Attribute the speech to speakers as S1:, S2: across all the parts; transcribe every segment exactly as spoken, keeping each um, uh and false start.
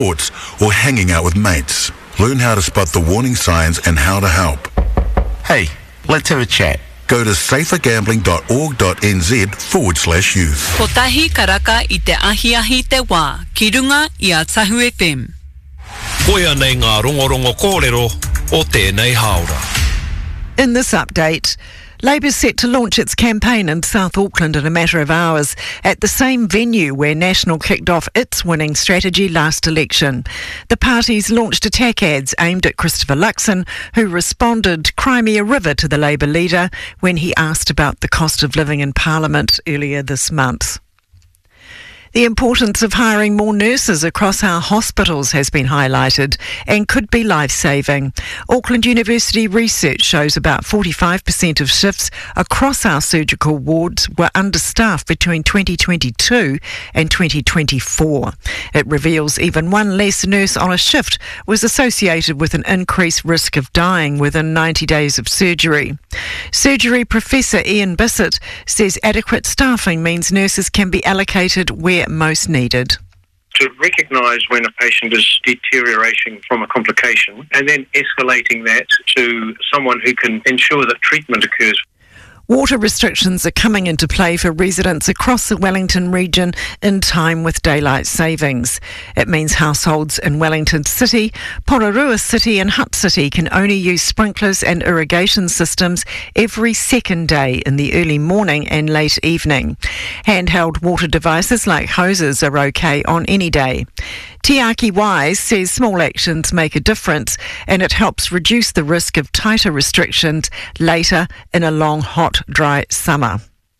S1: sports, or hanging out with mates. Learn how to spot the warning signs and how to help.
S2: Hey, let's have a chat.
S1: Go to safergambling.org.nz forward slash youth.
S3: Ko tahi karaka I te ahi ahi te wā, ki runga I a Tahu F M.
S4: Koia nei ngā rongorongo kōrero o tēnei haora.
S5: In this update, Labour's set to launch its campaign in South Auckland in a matter of hours at the same venue where National kicked off its winning strategy last election. The party's launched attack ads aimed at Christopher Luxon, who responded "Cry me a river" to the Labour leader when he asked about the cost of living in Parliament earlier this month. The importance of hiring more nurses across our hospitals has been highlighted and could be life-saving. Auckland University research shows about forty-five percent of shifts across our surgical wards were understaffed between twenty twenty-two and twenty twenty-four. It reveals even one less nurse on a shift was associated with an increased risk of dying within ninety days of surgery. Surgery Professor Ian Bissett says adequate staffing means nurses can be allocated where most needed.
S6: To recognise when a patient is deteriorating from a complication and then escalating that to someone who can ensure that treatment occurs.
S5: Water restrictions are coming into play for residents across the Wellington region in time with daylight savings. It means households in Wellington City, Pororua City and Hutt City can only use sprinklers and irrigation systems every second day in the early morning and late evening. Handheld water devices like hoses are okay on any day. Tiaki Wise says small actions make a difference and it helps reduce the risk of tighter restrictions later in a long, hot, dry summer.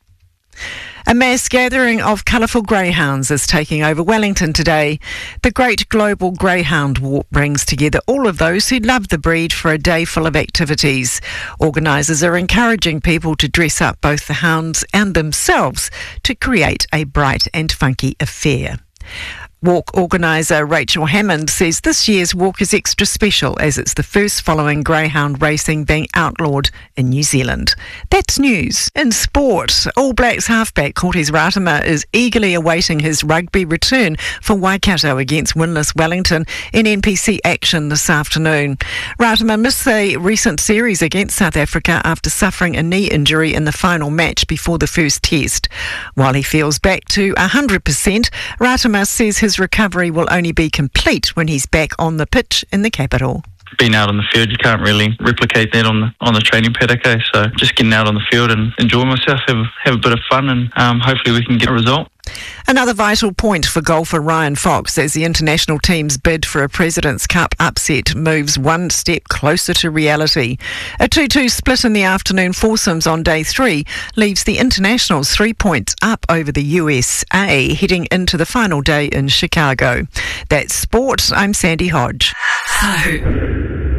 S5: A mass gathering of colourful greyhounds is taking over Wellington today. The Great Global Greyhound Walk brings together all of those who love the breed for a day full of activities. Organisers are encouraging people to dress up both the hounds and themselves to create a bright and funky affair. Walk organiser Rachel Hammond says this year's walk is extra special as it's the first following greyhound racing being outlawed in New Zealand. That's news. In sport, All Blacks halfback Cortez Ratama is eagerly awaiting his rugby return for Waikato against winless Wellington in N P C action this afternoon. Ratama missed the recent series against South Africa after suffering a knee injury in the final match before the first test. While he feels back to one hundred percent, Ratama says his recovery will only be complete when he's back on the pitch in the capital.
S7: Being out on the field, you can't really replicate that on the on the training paddock, eh? So just getting out on the field and enjoying myself, have have a bit of fun, and um, hopefully we can get a result.
S5: Another vital point for golfer Ryan Fox as the international team's bid for a President's Cup upset moves one step closer to reality. A two two split in the afternoon foursomes on day three leaves the internationals three points up over the U S A heading into the final day in Chicago. That's sport. I'm Sandy Hodge.
S3: So.